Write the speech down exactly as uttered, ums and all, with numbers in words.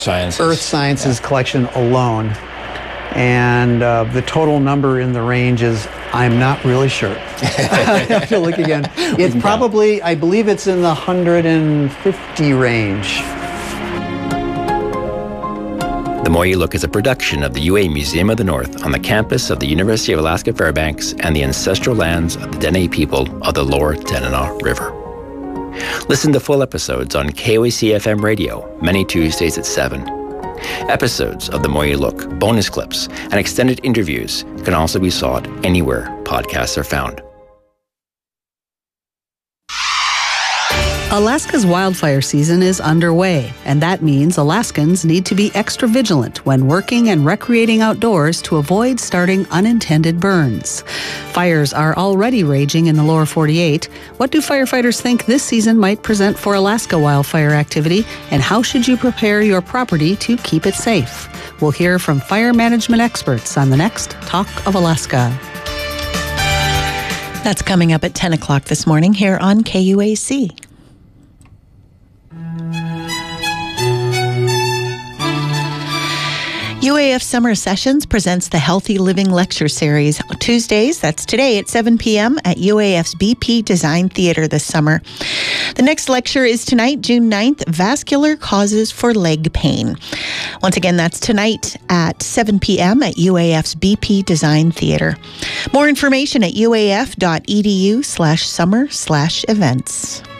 Sciences. Earth Sciences yeah. collection alone. And uh, the total number in the range is, I'm not really sure. I have to look again. It's probably, I believe it's in the one hundred fifty range. The More You Look is a production of the U A Museum of the North on the campus of the University of Alaska Fairbanks and the ancestral lands of the Dene people of the Lower Tanana River. Listen to full episodes on K O A C F M radio, many Tuesdays at seven. Episodes of The More You Look, bonus clips, and extended interviews can also be sought anywhere podcasts are found. Alaska's wildfire season is underway, and that means Alaskans need to be extra vigilant when working and recreating outdoors to avoid starting unintended burns. Fires are already raging in the lower forty-eight. What do firefighters think this season might present for Alaska wildfire activity, and how should you prepare your property to keep it safe? We'll hear from fire management experts on the next Talk of Alaska. That's coming up at ten o'clock this morning here on K U A C. U A F Summer Sessions presents the Healthy Living Lecture Series. Tuesdays, that's today at seven p.m. at U A F's B P Design Theater this summer. The next lecture is tonight, June ninth, Vascular Causes for Leg Pain. Once again, that's tonight at seven p.m. at U A F's B P Design Theater. More information at uaf.edu slash summer slash events.